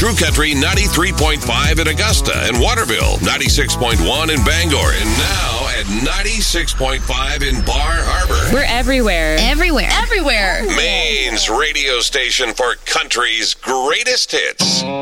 True Country 93.5 in Augusta and Waterville, 96.1 in Bangor, and now at 96.5 in Bar Harbor. We're everywhere. Everywhere. Everywhere. Maine's radio station for country's greatest hits.